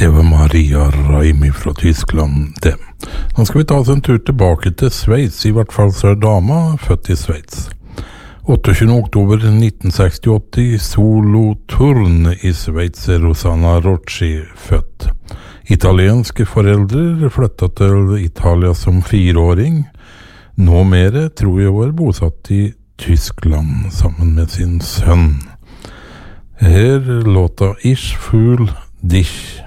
Det var Maria Raimi fra Tyskland, det. Nå skal vi ta oss en tur tilbake til Sveits, i hvert fall så er dama født i Sveits. 28. oktober 1968 i Solothurn i Sveits er Rosanna Rocci født. Italienske foreldre flyttet til Italia som 4-åring. Nå mere tror jeg var bosatt i Tyskland sammen med sin sønn. Her låta Ich fühl dich.